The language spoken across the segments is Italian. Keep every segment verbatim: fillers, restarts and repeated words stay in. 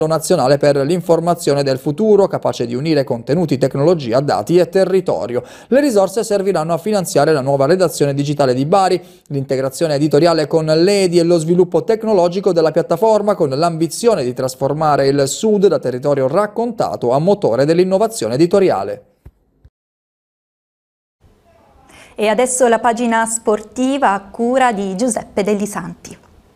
nazionale per l'informazione del futuro, capace di unire contenuti, tecnologia, dati e territorio. Le risorse serviranno a finanziare la nuova redazione digitale di Bari, l'integrazione editoriale con l'E D I e lo sviluppo tecnologico della piattaforma, con l'ambizione di trasformare il Sud da territorio raccontato a motore dell'innovazione editoriale. E adesso la pagina sportiva a cura di Giuseppe Degli Santi.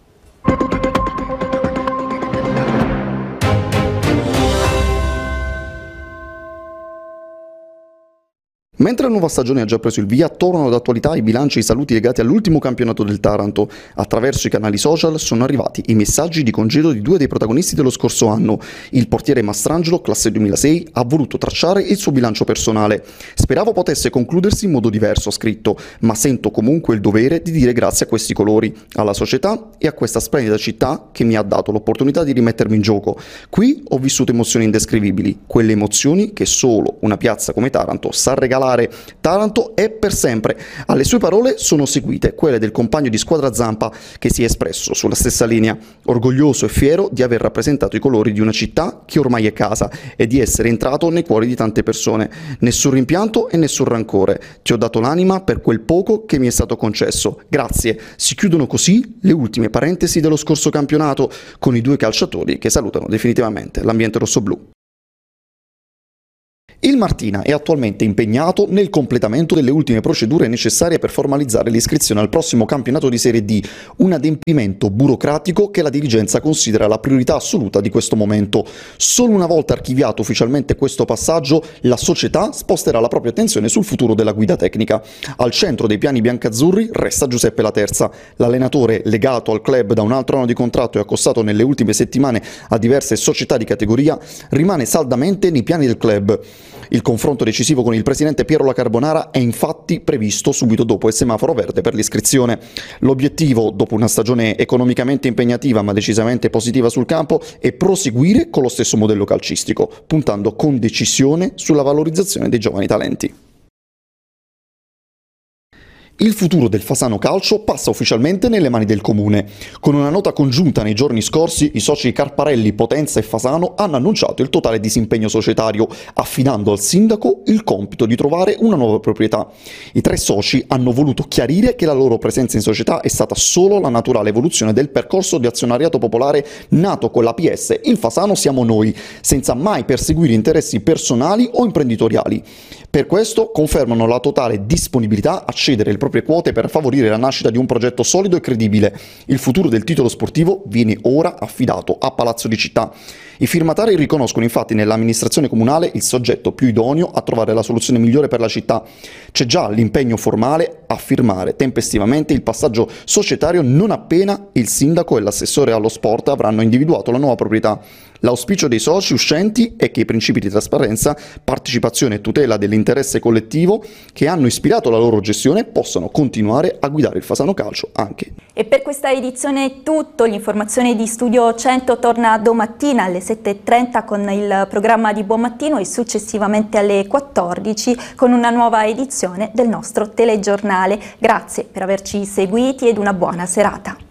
Mentre la nuova stagione ha già preso il via, tornano d'attualità i bilanci e i saluti legati all'ultimo campionato del Taranto. Attraverso i canali social sono arrivati i messaggi di congedo di due dei protagonisti dello scorso anno. Il portiere Mastrangelo, classe duemilasei, ha voluto tracciare il suo bilancio personale. Speravo potesse concludersi in modo diverso, ha scritto, ma sento comunque il dovere di dire grazie a questi colori, alla società e a questa splendida città che mi ha dato l'opportunità di rimettermi in gioco. Qui ho vissuto emozioni indescrivibili, quelle emozioni che solo una piazza come Taranto sa regalare. Taranto è per sempre. Alle sue parole sono seguite quelle del compagno di squadra Zampa, che si è espresso sulla stessa linea, orgoglioso e fiero di aver rappresentato i colori di una città che ormai è casa e di essere entrato nei cuori di tante persone. Nessun rimpianto e nessun rancore. Ti ho dato l'anima per quel poco che mi è stato concesso. Grazie. Si chiudono così le ultime parentesi dello scorso campionato, con i due calciatori che salutano definitivamente l'ambiente rossoblù. Il Martina è attualmente impegnato nel completamento delle ultime procedure necessarie per formalizzare l'iscrizione al prossimo campionato di Serie D, un adempimento burocratico che la dirigenza considera la priorità assoluta di questo momento. Solo una volta archiviato ufficialmente questo passaggio, la società sposterà la propria attenzione sul futuro della guida tecnica. Al centro dei piani biancazzurri resta Giuseppe Laterza. L'allenatore, legato al club da un altro anno di contratto e accostato nelle ultime settimane a diverse società di categoria, rimane saldamente nei piani del club. Il confronto decisivo con il presidente Piero La Carbonara è infatti previsto subito dopo il semaforo verde per l'iscrizione. L'obiettivo, dopo una stagione economicamente impegnativa ma decisamente positiva sul campo, è proseguire con lo stesso modello calcistico, puntando con decisione sulla valorizzazione dei giovani talenti. Il futuro del Fasano Calcio passa ufficialmente nelle mani del Comune. Con una nota congiunta nei giorni scorsi, i soci Carparelli, Potenza e Fasano hanno annunciato il totale disimpegno societario, affidando al sindaco il compito di trovare una nuova proprietà. I tre soci hanno voluto chiarire che la loro presenza in società è stata solo la naturale evoluzione del percorso di azionariato popolare nato con l'A P S Il Fasano Siamo Noi, senza mai perseguire interessi personali o imprenditoriali. Per questo confermano la totale disponibilità a cedere le proprie quote per favorire la nascita di un progetto solido e credibile. Il futuro del titolo sportivo viene ora affidato a Palazzo di Città. I firmatari riconoscono infatti nell'amministrazione comunale il soggetto più idoneo a trovare la soluzione migliore per la città. C'è già l'impegno formale a firmare tempestivamente il passaggio societario non appena il sindaco e l'assessore allo sport avranno individuato la nuova proprietà. L'auspicio dei soci uscenti è che i principi di trasparenza, partecipazione e tutela dell'interesse collettivo che hanno ispirato la loro gestione possano continuare a guidare il Fasano Calcio anche. E per questa edizione è tutto. L'informazione di Studio cento torna domattina alle sette e trenta con il programma di Buon Mattino e successivamente alle quattordici con una nuova edizione del nostro telegiornale. Grazie per averci seguiti ed una buona serata.